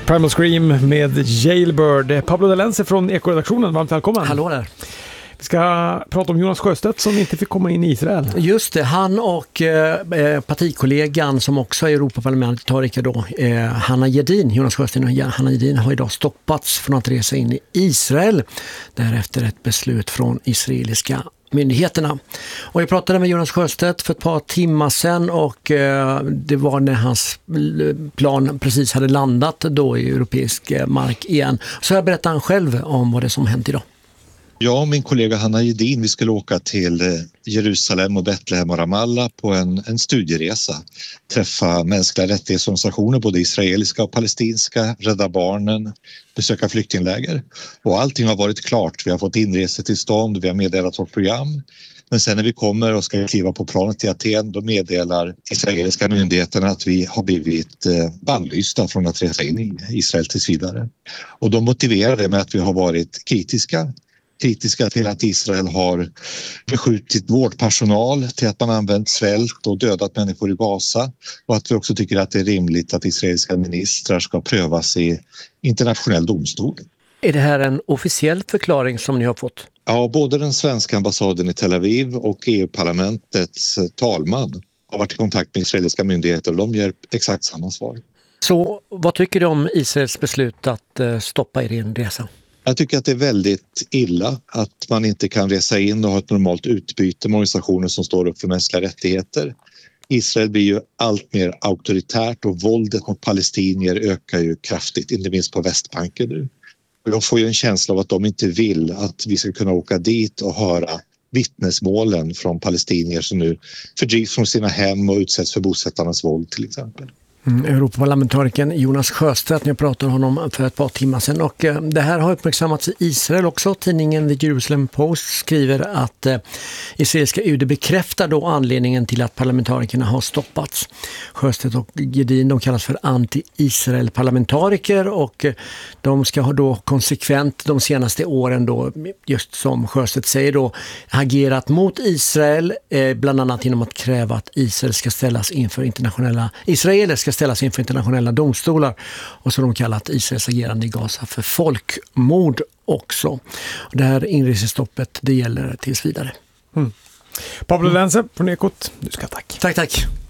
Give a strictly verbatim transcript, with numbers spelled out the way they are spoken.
Primal Scream med Jailbird. Pablo Delense från Eko-redaktionen, varmt välkommen. Hallå där. Vi ska prata om Jonas Sjöstedt som inte fick komma in i Israel. Just det, han och eh, partikollegan som också är Europaparlamentariker då, eh, Hanna Gedin, Jonas Sjöstedt och Hanna Gedin har idag stoppats från att resa in i Israel därefter ett beslut från israeliska myndigheterna. Och jag pratade med Jonas Sjöstedt för ett par timmar sedan och eh, det var när hans plan precis hade landat då i europeisk mark igen. Så jag berättar han själv om vad det som hänt idag. Jag och min kollega Hanna Gedin, vi skulle åka till Jerusalem och Betlehem och Ramallah på en, en studieresa. Träffa mänskliga rättighetsorganisationer, både israeliska och palestinska, Rädda Barnen, besöka flyktingläger. Och allting har varit klart. Vi har fått inresetillstånd, vi har meddelat vårt program. Men sen när vi kommer och ska kliva på planet till Aten, då meddelar israeliska myndigheterna att vi har blivit bannlysta från att resa in i Israel tills vidare. Och de motiverar det med att vi har varit kritiska. kritiska till att Israel har beskjutit vårdpersonal, till att man använt svält och dödat människor i Gaza, och att vi också tycker att det är rimligt att israeliska ministrar ska prövas i internationell domstol. Är det här en officiell förklaring som ni har fått? Ja, både den svenska ambassaden i Tel Aviv och E U-parlamentets talman har varit i kontakt med israeliska myndigheter och de ger exakt samma svar. Så vad tycker du om Israels beslut att stoppa er inresa? Jag tycker att det är väldigt illa att man inte kan resa in och ha ett normalt utbyte med organisationer som står upp för mänskliga rättigheter. Israel blir ju allt mer auktoritärt och våldet mot palestinier ökar ju kraftigt, inte minst på Västbanken nu. Och jag får ju en känsla av att de inte vill att vi ska kunna åka dit och höra vittnesmålen från palestinier som nu fördrivs från sina hem och utsätts för bosättarnas våld till exempel. Mm, Europaparlamentarikern Jonas Sjöstedt, jag pratade om honom för ett par timmar sedan, och eh, det här har uppmärksammats i Israel också. Tidningen The Jerusalem Post skriver att eh, israeliska U D bekräftar då anledningen till att parlamentarikerna har stoppats. Sjöstedt och Gedin, de kallas för anti-Israel-parlamentariker och eh, de ska ha då konsekvent de senaste åren då, just som Sjöstedt säger då, agerat mot Israel, eh, bland annat genom att kräva att Israel ska ställas inför internationella Israeler ska ställas inför internationella domstolar, och så har de kallat Israels agerande i Gaza för folkmord också. Det här inresestoppet, det gäller tills vidare. Mm. Pablo Delense från Ekot, du ska tack. Tack, tack.